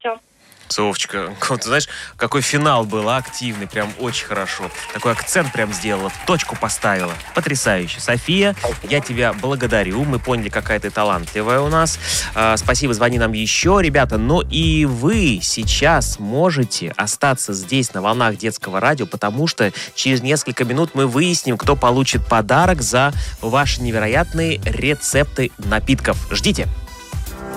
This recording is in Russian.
все. Софочка, вот, ты знаешь, какой финал был активный, прям очень хорошо. Такой акцент прям сделала, точку поставила. Потрясающе. София, я тебя благодарю. Мы поняли, какая ты талантливая у нас. Спасибо, звони нам еще, ребята. Но и вы сейчас можете остаться здесь на волнах детского радио, потому что через несколько минут мы выясним, кто получит подарок за ваши невероятные рецепты напитков. Ждите.